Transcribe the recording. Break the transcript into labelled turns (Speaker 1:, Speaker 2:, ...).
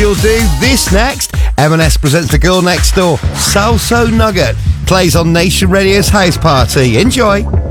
Speaker 1: will do. This next, M&S presents The Girl Next Door. So Nugget plays on Nation Radio's House Party. Enjoy.